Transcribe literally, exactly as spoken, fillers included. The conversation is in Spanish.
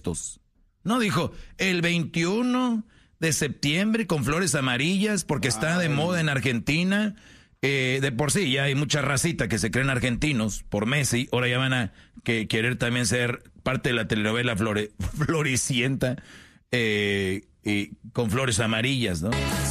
gestos. No dijo el veintiuno de septiembre con flores amarillas porque está de moda en Argentina. Eh, de por sí ya hay mucha racita que se creen argentinos por Messi. Ahora ya van a que, querer también ser parte de la telenovela Flore, Floricienta eh, y con flores amarillas, ¿no?